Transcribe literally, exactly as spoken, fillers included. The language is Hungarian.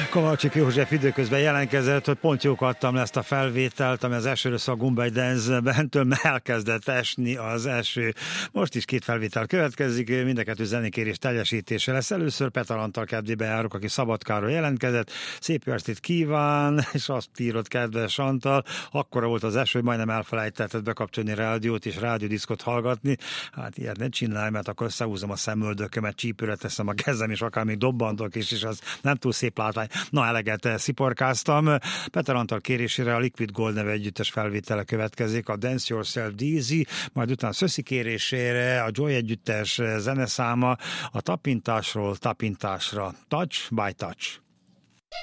Kovalcsik József időközben jelentkezett, hogy pont jók adtam le ezt a felvételt, ami az esőről szól a Gumbay Dance-bentől, mert elkezdett esni az eső. Most is két felvétel következik, mind a kettő zenékérés teljesítése lesz. Először Petar Antal kedvébe járok, aki Szabadkáról jelentkezett. Szép jó estét kíván, és azt írott kedves Antal, akkora volt az eső, hogy majdnem elfelejtetted bekapcsolni rádiót és rádiódiszkot hallgatni. Hát ilyet ne csinálj, mert akkor összehúzom a szemöldökömet, csípőre teszem a kezem, és akár még dobbantok is, és az nem túl szép látvány. Na, eleget sziporkáztam. Petar Antal kérésére a Liquid Gold neve együttes felvétele következik, a Dance Yourself Dizzy, majd utána Szöszi kérésére a Joy együttes zeneszáma a tapintásról tapintásra. Touch by Touch.